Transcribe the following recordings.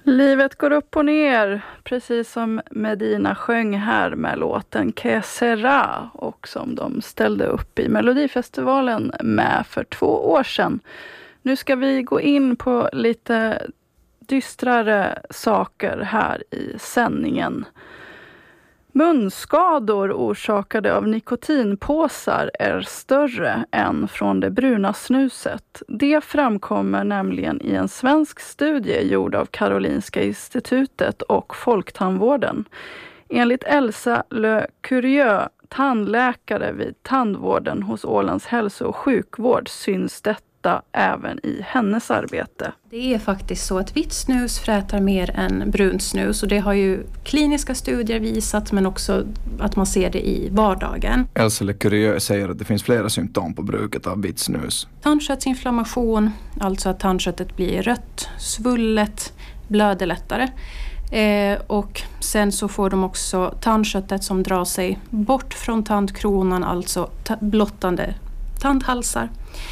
Livet går upp och ner, precis som Medina sjöng här med låten Que sera och som de ställde upp i Melodifestivalen med för 2 år sedan. Nu ska vi gå in på lite dystrare saker här i sändningen. Munskador orsakade av nikotinpåsar är större än från det bruna snuset. Det framkommer nämligen i en svensk studie gjord av Karolinska institutet och Folktandvården. Enligt Elsa Le Curieux, tandläkare vid tandvården hos Ålands hälso- och sjukvård, syns detta även i hennes arbete. Det är faktiskt så att vitt snus frätar mer än brunt snus, och det har ju kliniska studier visat, men också att man ser det i vardagen. Elsa Le Curieux säger att det finns flera symptom på bruket av vitt snus. Tandköttsinflammation, alltså att tandköttet blir rött, svullet, blöder lättare. Och sen så får de också tandköttet som drar sig bort från tandkronan, alltså blottande tandhalsar.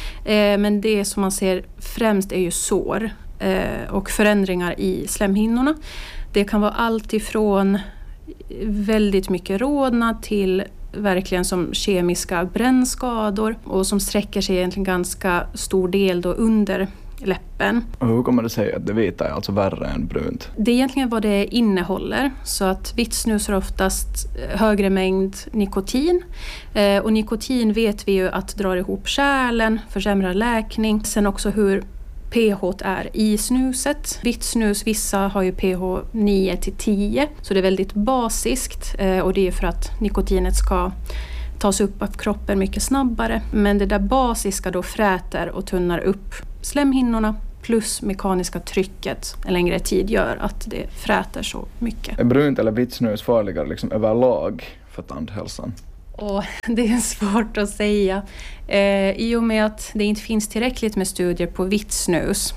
Men det som man ser främst är ju sår och förändringar i slemhinnorna. Det kan vara allt ifrån väldigt mycket rodnad till verkligen som kemiska brännskador, och som sträcker sig egentligen ganska stor del då under läppen. Och hur kommer det sig att det vita är alltså värre än brunt? Det är egentligen vad det innehåller. Så att vitt snus har oftast högre mängd nikotin. Och nikotin vet vi ju att drar ihop kärlen, försämrar läkning. Sen också hur pH är i snuset. Vitt snus, vissa har ju pH 9-10. Så det är väldigt basiskt, och det är för att nikotinet ska tas upp av kroppen mycket snabbare. Men det där basiska då fräter och tunnar upp slemhinnorna, plus mekaniska trycket en längre tid gör att det fräter så mycket. Är brunt eller vitt snus farligare liksom överlag för tandhälsan? Och det är svårt att säga. I och med att det inte finns tillräckligt med studier på vitt snus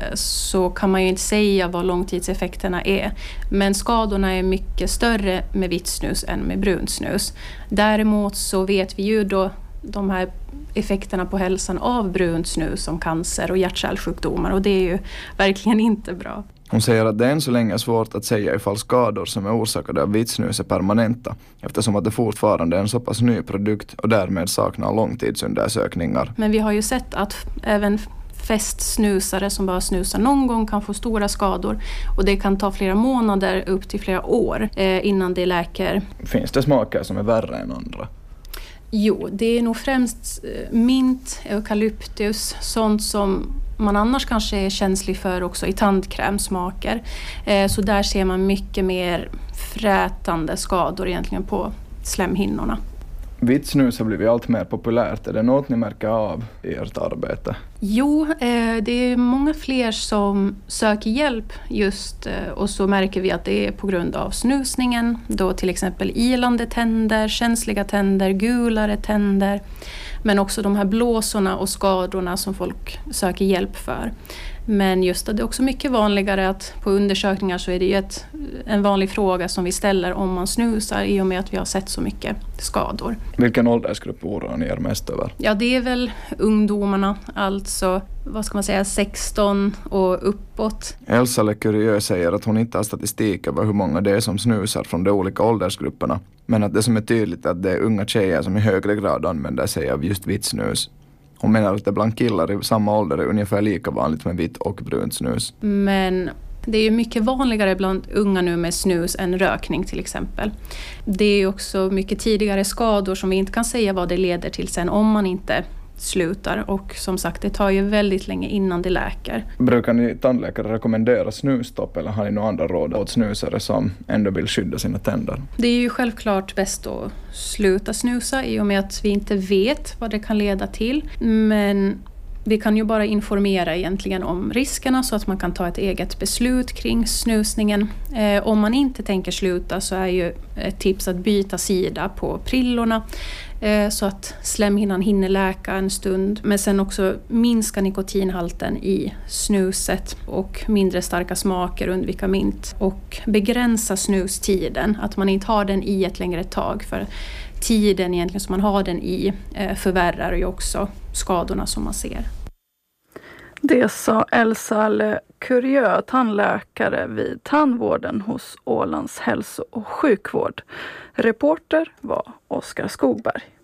så kan man ju inte säga vad långtidseffekterna är. Men skadorna är mycket större med vitt snus än med brunt snus. Däremot så vet vi ju då de här effekterna på hälsan av brunt snus som cancer och hjärt-kärlsjukdomar, och det är ju verkligen inte bra. Hon säger att det än så länge är svårt att säga ifall skador som är orsakade av vitt snus är permanenta, eftersom att det fortfarande är en så pass ny produkt och därmed saknar långtidsundersökningar. Men vi har ju sett att även festsnusare som bara snusar någon gång kan få stora skador, och det kan ta flera månader upp till flera år innan det läker. Finns det smaker som är värre än andra? Jo, det är nog främst mint, eukalyptus, sånt som man annars kanske är känslig för också i tandkrämsmaker. Så där ser man mycket mer frätande skador egentligen på slemhinnorna. Vitt snus har blivit allt mer populärt. Är det något ni märker av i ert arbete? Jo, det är många fler som söker hjälp just, och så märker vi att det är på grund av snusningen. Då till exempel ilande tänder, känsliga tänder, gulare tänder. Men också de här blåsorna och skadorna som folk söker hjälp för. Men just att det är också mycket vanligare att på undersökningar så är det ju en vanlig fråga som vi ställer om man snusar, i och med att vi har sett så mycket skador. Vilken åldersgrupp oroar ni er mest över? Ja, det är väl ungdomarna, alltså vad ska man säga, 16 och uppåt. Elsa Le Curieux säger att hon inte har statistik över hur många det är som snusar från de olika åldersgrupperna, men att det som är tydligt är att det är unga tjejer som i högre grad använder sig av just vitt snus. Hon menar att det bland killar i samma ålder är ungefär lika vanligt med vitt och brunt snus. Men det är ju mycket vanligare bland unga nu med snus än rökning till exempel. Det är ju också mycket tidigare skador som vi inte kan säga vad det leder till sen om man inte slutar. Och som sagt, det tar ju väldigt länge innan det läker. Brukar ni tandläkare rekommendera snusstopp, eller har ni några andra råd åt snusare som ändå vill skydda sina tänder? Det är ju självklart bäst att sluta snusa, i och med att vi inte vet vad det kan leda till. Men vi kan ju bara informera egentligen om riskerna så att man kan ta ett eget beslut kring snusningen. Om man inte tänker sluta så är ju ett tips att byta sida på prillorna så att slemhinnan hinner läka en stund. Men sen också minska nikotinhalten i snuset och mindre starka smaker, undvika mint. Och begränsa snustiden, att man inte har den i ett längre tag, för tiden egentligen som man har den i förvärrar ju också skadorna som man ser. Det sa Elsa Le Curieux, tandläkare vid tandvården hos Ålands hälso- och sjukvård. Reporter var Oskar Skogberg.